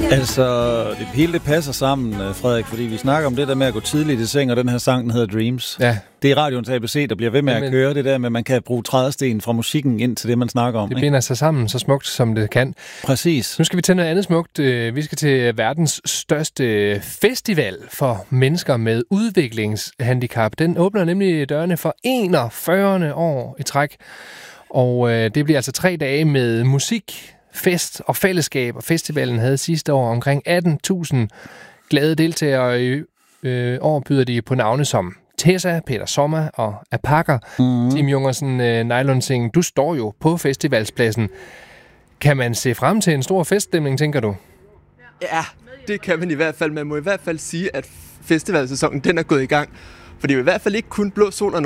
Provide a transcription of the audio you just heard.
Altså, det hele det passer sammen, Frederik, fordi vi snakker om det der med at gå tidligt i seng, og den her sang, den hedder Dreams. Ja. Det er radioens ABC, der bliver ved med at køre det der med, at man kan bruge trædesten fra musikken ind til det, man snakker om. Det binder sig sammen så smukt, som det kan. Præcis. Nu skal vi til noget andet smukt. Vi skal til verdens største festival for mennesker med udviklingshandicap. Den åbner nemlig dørene for 41. år i træk. Og det bliver altså 3 dage med musik, fest og fællesskab. Og festivalen havde sidste år omkring 18.000 glade deltagere. I år byder de på navne som Tessa, Peter Sommer og Apaka. Tim Jungersen, Nylonsing, du står jo på festivalspladsen. Kan man se frem til en stor feststemning, tænker du? Ja, det kan man i hvert fald. Man må i hvert fald sige, at festivalsæsonen den er gået i gang. For det er jo i hvert fald ikke kun Blå Sol og